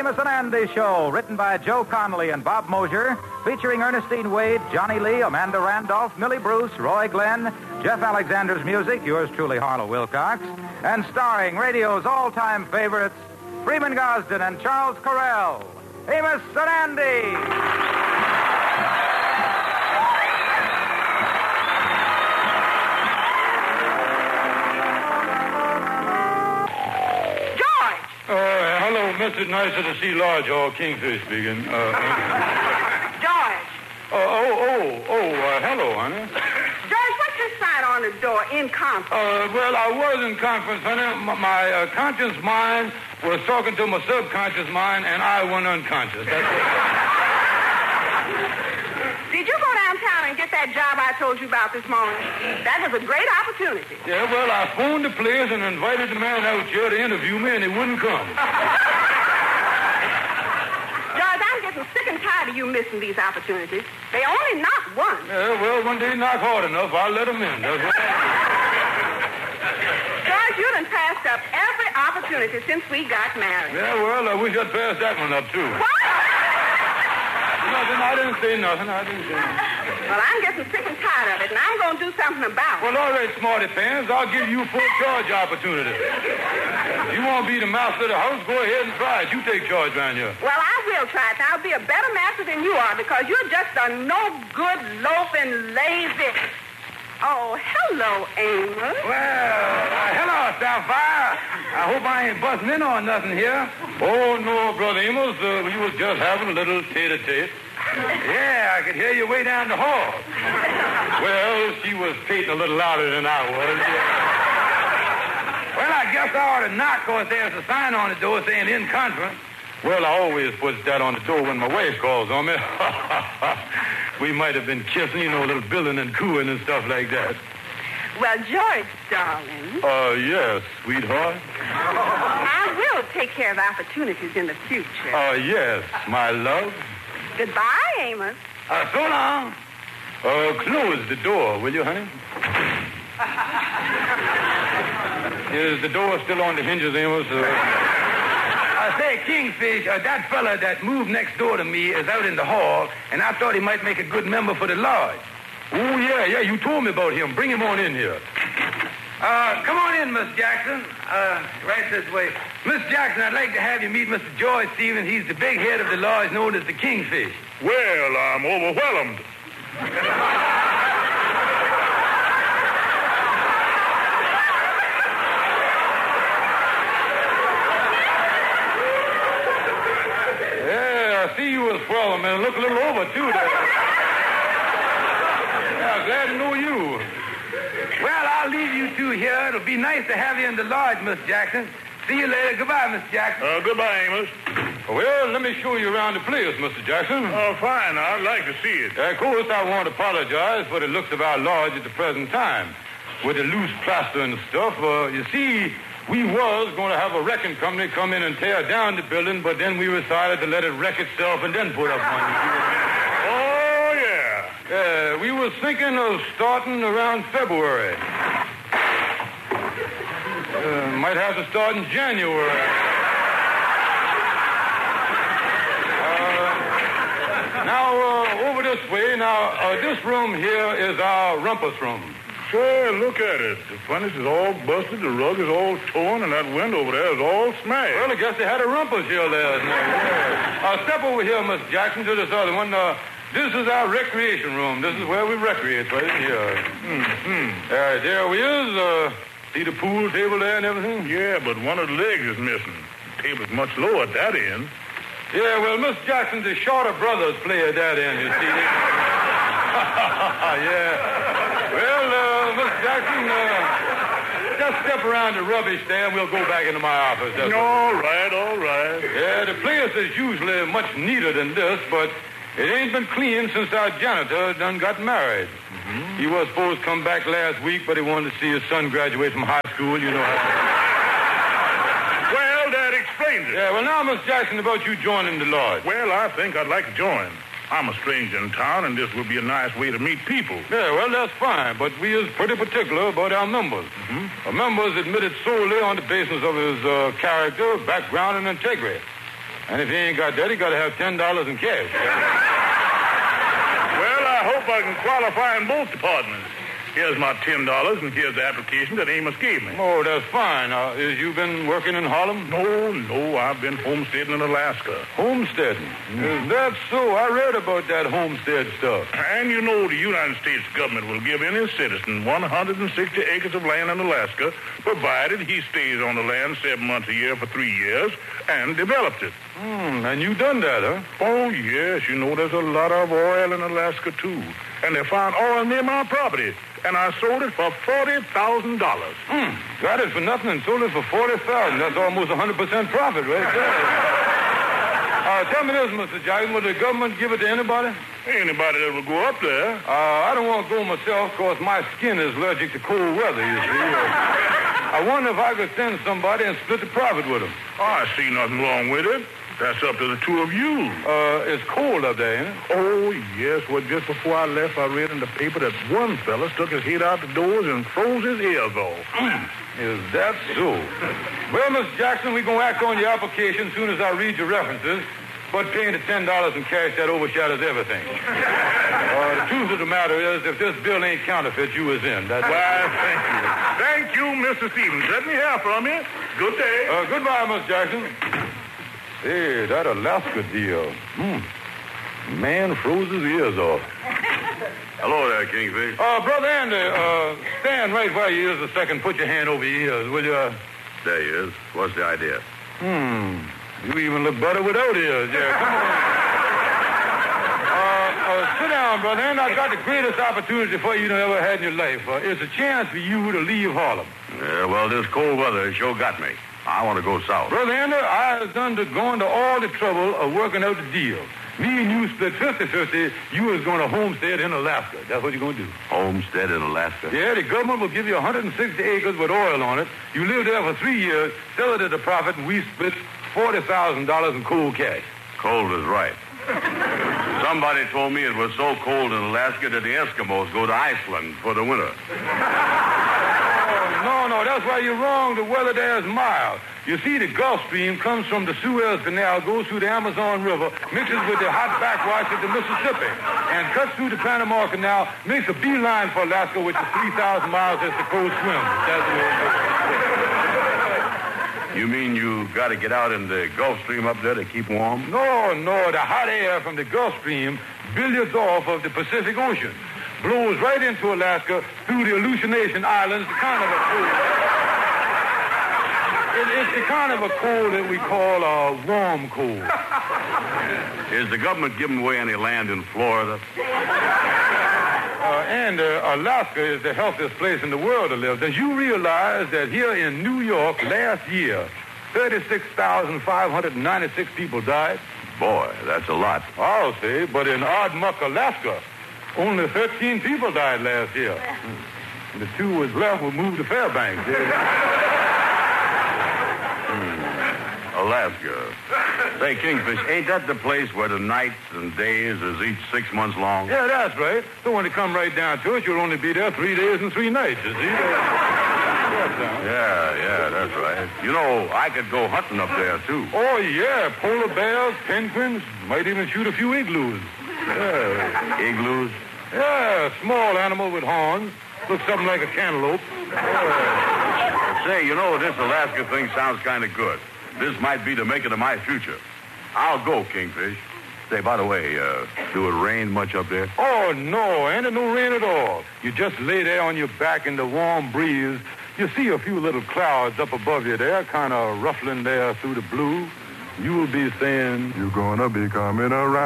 Amos and Andy Show, written by Joe Connolly and Bob Mosier, featuring Ernestine Wade, Johnny Lee, Amanda Randolph, Millie Bruce, Roy Glenn, Jeff Alexander's music, yours truly, Harlow Wilcox, and starring radio's all-time favorites, Freeman Gosden and Charles Correll. Amos and Andy! Hello, Mr. Nicer to see Lodge or Kingfish speaking. George. Hello, honey. George, what's this sign on the door? In conference. Well, I was in conference, honey. My conscious mind was talking to my subconscious mind, and I went unconscious. That's it. Did you go downtown and get that job I told you about this morning? That was a great opportunity. Yeah, well, I phoned the place and invited the man out here to interview me, and he wouldn't come. George, I'm getting sick and tired of you missing these opportunities. They only knock once. Yeah, well, when they knock hard enough, I'll let them in. That's what George, you done passed up every opportunity since we got married. Yeah, well, I wish I'd passed that one up, too. What? Nothing. I didn't say nothing. Well, I'm getting sick and tired of it, and I'm going to do something about it. Well, all right, Smarty Pants. I'll give you full charge opportunity. If you want to be the master of the house, go ahead and try it. You take charge around here. Well, I will try it. I'll be a better master than you are because you're just a no-good, loafing, lazy... Oh, hello, Amos. Well, hello, Sapphire. I hope I ain't busting in on nothing here. Oh, no, Brother Amos. We was just having a little tete-a-tete. Yeah, I could hear you way down the hall. Well, she was tating a little louder than I was. Well, I guess I ought to knock, because there's a sign on the door saying in conference. Well, I always put that on the door when my wife calls on me. We might have been kissing, you know, a little billing and cooing and stuff like that. Well, George, darling. Yes, sweetheart. I will take care of opportunities in the future. Yes, my love. Goodbye, Amos. So long. Close the door, will you, honey? Is the door still on the hinges, Amos? Say, Kingfish, that fella that moved next door to me is out in the hall, and I thought he might make a good member for the lodge. Oh, yeah, you told me about him. Bring him on in here. Come on in, Miss Jackson. Right this way. Miss Jackson, I'd like to have you meet Mr. George Stevens. He's the big head of the lodge known as the Kingfish. Well, I'm overwhelmed. I see you as well, man. Look a little over, too, there. Yeah, glad to know you. Well, I'll leave you two here. It'll be nice to have you in the lodge, Miss Jackson. See you later. Goodbye, Miss Jackson. Goodbye, Amos. Well, let me show you around the place, Mr. Jackson. Fine. I'd like to see it. Of course, I want to apologize for the looks of our lodge at the present time. With the loose plaster and stuff, you see... We was going to have a wrecking company come in and tear down the building, but then we decided to let it wreck itself and then put up one. Oh, yeah. We was thinking of starting around February. Might have to start in January. Now, over this way, this room here is our rumpus room. Sure, look at it. The furnace is all busted, the rug is all torn, and that window over there is all smashed. Well, I guess they had a rumpus here last night. Yeah. Step over here, Miss Jackson, to this other one. This is our recreation room. This is where we recreate, right in here. There we is. See the pool table there and everything? Yeah, but one of the legs is missing. The table's much lower at that end. Yeah, well, Miss Jackson, the Shorter brothers play at that end, you see. Yeah. Well, Miss Jackson, just step around the rubbish there and we'll go back into my office. All right. Yeah, the place is usually much neater than this, but it ain't been clean since our janitor done got married. Mm-hmm. He was supposed to come back last week, but he wanted to see his son graduate from high school, you know how. Well, that explains it. Yeah, well, now, Miss Jackson, about you joining the lodge. Well, I think I'd like to join. I'm a stranger in town, and this would be a nice way to meet people. Yeah, well, that's fine, but we is pretty particular about our members. Mm-hmm. A member is admitted solely on the basis of his character, background, and integrity. And if he ain't got that, he got to have $10 in cash. Well, I hope I can qualify in both departments. Here's my $10, and here's the application that Amos gave me. Oh, that's fine. Is you been working in Harlem? No, I've been homesteading in Alaska. Homesteading? Is that so? I read about that homestead stuff. And you know the United States government will give any citizen 160 acres of land in Alaska, provided he stays on the land 7 months a year for 3 years and develops it. And you done that, huh? Oh, yes. You know there's a lot of oil in Alaska, too. And they found oil near my property. And I sold it for $40,000. Got it for nothing and sold it for $40,000. That's almost 100% profit right there. Tell me this, Mr. Jackson. Will the government give it to anybody? Anybody that will go up there. I don't want to go myself because my skin is allergic to cold weather, you see. I wonder if I could send somebody and split the profit with them. I see nothing wrong with it. That's up to the two of you. It's cold up there, ain't it? Oh, yes. Well, just before I left, I read in the paper that one fella stuck his head out the doors and froze his ears off. Is that so? Well, Mr. Jackson, we're going to act on your application as soon as I read your references. But paying the $10 in cash, that overshadows everything. The truth of the matter is, if this bill ain't counterfeit, you was in. That's Why, thank you. Thank you, Mr. Stevens. Let me hear from you. Good day. Goodbye, Mr. Jackson. Hey, that Alaska deal. Man froze his ears off. Hello there, Kingfish. Brother Andy, stand right where you is a second. Put your hand over your ears, will you? There he is. What's the idea? You even look better without ears. Yeah, come on. Sit down, brother Andy. I got the greatest opportunity for you ever had in your life. It's a chance for you to leave Harlem. Yeah, well, this cold weather sure got me. I want to go south. Brother Andy, I was undergoing to all the trouble of working out the deal. Me and you split 50-50. You was going to homestead in Alaska. That's what you're going to do. Homestead in Alaska? Yeah, the government will give you 160 acres with oil on it. You live there for 3 years, sell it at a profit, and we split $40,000 in cold cash. Cold is right. Somebody told me it was so cold in Alaska that the Eskimos go to Iceland for the winter. No, that's why you're wrong. The weather there is mild. You see, the Gulf Stream comes from the Suez Canal, goes through the Amazon River, mixes with the hot backwash of the Mississippi, and cuts through the Panama Canal, makes a beeline for Alaska, which is 3,000 miles as the coast swims. That's the way it goes. You mean you got to get out in the Gulf Stream up there to keep warm? No. The hot air from the Gulf Stream billiards off of the Pacific Ocean, blows right into Alaska through the Aleutian Islands, the kind of a cold. It's the kind of a cold that we call a warm cold. Is the government giving away any land in Florida? Alaska is the healthiest place in the world to live. Did you realize that here in New York last year, 36,596 people died? Boy, that's a lot. I'll say, but in Ardmurk, Alaska, only 13 people died last year. The 2 was left were moved to Fairbanks. Alaska. Say, Kingfish, ain't that the place where the nights and days is each 6 months long? Yeah, that's right. So when it come right down to it, you'll only be there 3 days and 3 nights, you see? Yeah, that's right. You know, I could go hunting up there, too. Oh, yeah. Polar bears, penguins, might even shoot a few igloos. Yeah. Igloos? Yeah, small animal with horns. Looks something like a cantaloupe. Yeah. Say, you know, this Alaska thing sounds kind of good. This might be the making of my future. I'll go, Kingfish. Say, by the way, do it rain much up there? Oh, no, ain't no rain at all. You just lay there on your back in the warm breeze. You see a few little clouds up above you there, kind of ruffling there through the blue. You'll be saying, you're gonna be coming around.